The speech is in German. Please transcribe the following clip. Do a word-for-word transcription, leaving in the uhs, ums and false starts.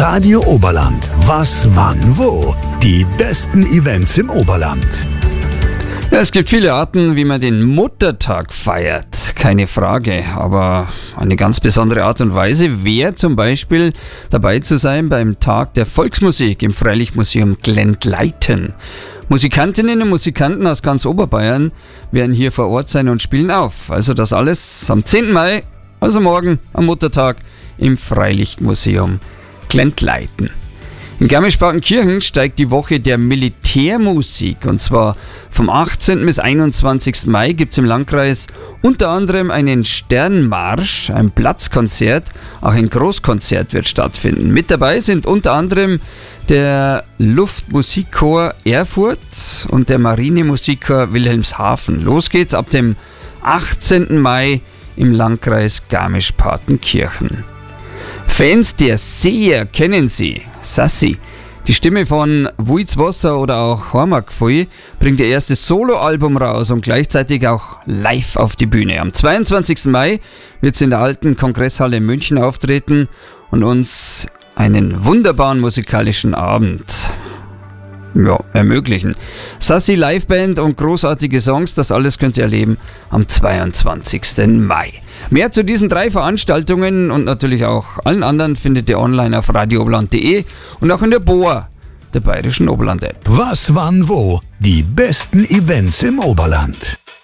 Radio Oberland. Was, wann, wo? Die besten Events im Oberland. Ja, es gibt viele Arten, wie man den Muttertag feiert, keine Frage. Aber eine ganz besondere Art und Weise wäre zum Beispiel dabei zu sein beim Tag der Volksmusik im Freilichtmuseum Glentleiten. Musikantinnen und Musikanten aus ganz Oberbayern werden hier vor Ort sein und spielen auf. Also das alles am zehnten Mai, also morgen am Muttertag im Freilichtmuseum Glentleiten. In Garmisch-Partenkirchen steigt die Woche der Militärmusik und zwar vom achtzehnten bis einundzwanzigsten Mai gibt es im Landkreis unter anderem einen Sternmarsch, ein Platzkonzert, auch ein Großkonzert wird stattfinden. Mit dabei sind unter anderem der Luftmusikchor Erfurt und der Marinemusikchor Wilhelmshaven. Los geht's ab dem achtzehnten Mai im Landkreis Garmisch-Partenkirchen. Fans der Seher kennen sie. Sassi, die Stimme von Wuizwasser oder auch Hormakfui, bringt ihr erstes Soloalbum raus und gleichzeitig auch live auf die Bühne. Am zweiundzwanzigsten Mai wird sie in der alten Kongresshalle in München auftreten und uns einen wunderbaren musikalischen Abend ja, ermöglichen. Sassi Liveband und großartige Songs, das alles könnt ihr erleben am zweiundzwanzigsten Mai. Mehr zu diesen drei Veranstaltungen und natürlich auch allen anderen findet ihr online auf radio oberland punkt de und auch in der B O A, der Bayerischen Oberland-App. Was, wann, wo? Die besten Events im Oberland.